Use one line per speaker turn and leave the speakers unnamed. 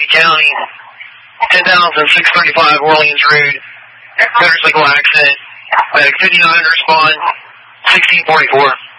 County, 10,635 Orleans Road, motorcycle accident. Medic 59 respond, 1644.